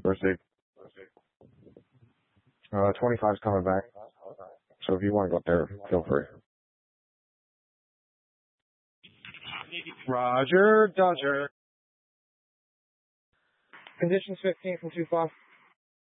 Proceed. 25's coming back. So if you want to go up there, feel free. Roger, Dodger. Conditions 15 from 2-5.